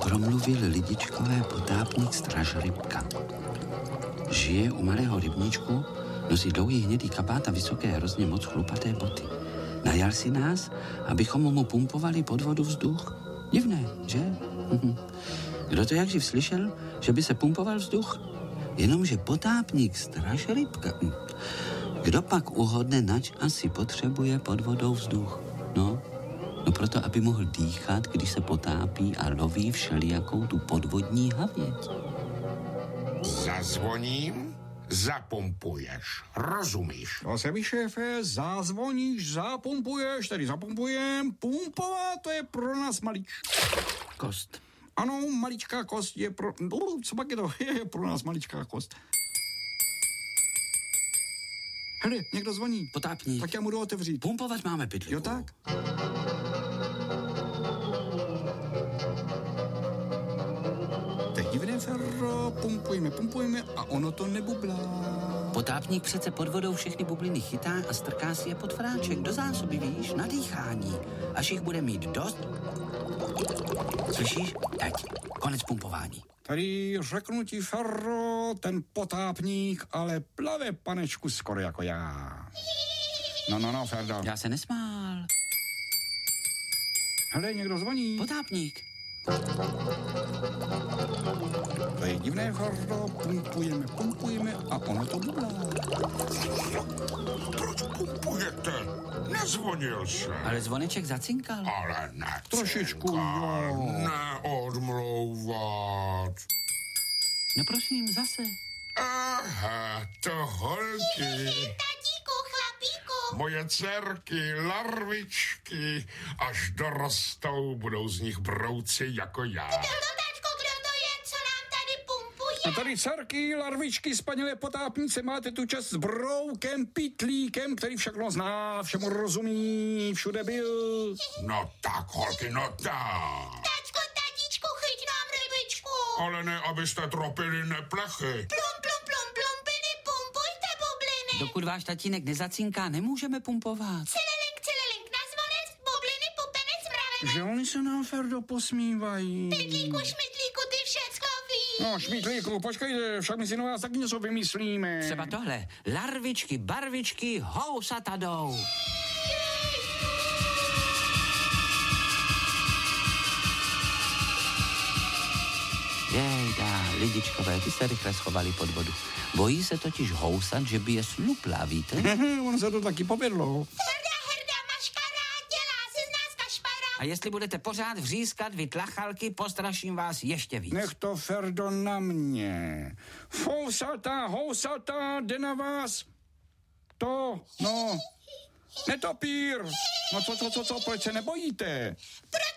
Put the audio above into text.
promluvil lidičkové potápník Straž Rybka. Žije u malého rybníčku, nosí dlouhý hnědý kabát a vysoké, hrozně moc chlupaté boty. Najal si nás, abychom mu pumpovali pod vodu vzduch. Divné, že? Kdo to jakživ slyšel, že by se pumpoval vzduch? Jenomže potápník Straž Rybka. Kdo pak uhodne, nač asi potřebuje pod vodou vzduch? No proto, aby mohl dýchat, když se potápí a loví všelijakou tu podvodní havěť. Zazvoním, zapumpuješ, rozumíš? To se mi, šéfe, zazvoníš, zapumpuješ, tedy zapumpujem, pumpovat, to je pro nás Kost. Ano, maličká kost je pro... co pak je to? Je pro nás maličká kost. Hele, někdo zvoní. Potápník. Tak já mu jdu otevřít. Pumpovat máme, pytlíku. Jo tak? To je divné, Ferro, pumpujeme a ono to nebublá. Potápník přece pod vodou všechny bubliny chytá a strká si je pod fráček do zásoby, víš, na dýchání. Až jich bude mít dost... Slyšíš? Teď. Konec pumpování. Tady řeknu ti, Ferro, ten potápník, ale plave, panečku, skoro jako já. No, Ferdo. Já se nesmál. Hele, někdo zvoní. Potápník. To je divné, Ferdo, pumpujeme a ono to bublá. Proč pumpujete? Nezvonil se. Ale zvoneček zacinkal. Ale ne. Trošičku, jo. Neodmlouvat. No prosím, zase. Aha, to holky. Tatíku, chlapíku. Moje dcerky, larvičky, až dorostou, budou z nich brouci jako já. Tačko, kdo to je, co nám tady pumpuje? A tady dcerky, larvičky, spanělé potápnice, máte tu čas s broukem, pitlíkem, který všechno zná, všemu rozumí, všude byl. No tak, holky, no tak. Tatíčku, chyť nám rybičku. Ale ne, abyste tropili neplechy. Plumpiny, pumpujte bubliny. Dokud váš tatínek nezacinká, nemůžeme pumpovat. Cililink, na zvonec, bubliny, pupenec, mravenec. Že oni se nám, Ferdo, posmívají. Pytlíku, šmitlíku, ty všecko víš. No, šmitlíku, počkejte, však my si na vás taky něco vymyslíme. Třeba tohle. Larvičky, barvičky, housatadou. Jejda, lidičkové, ty se rychle schovali pod vodu. Bojí se totiž housat, že by je slupla, víte? Ono se to taky povedlo. Herda, maškará, dělá se z nás kašpara. A jestli budete pořád vřískat, vy tlachalky, postraším vás ještě víc. Nech to, Ferdo, na mě. Housatá, jde na vás. Netopír. No co, proč se nebojíte? Proč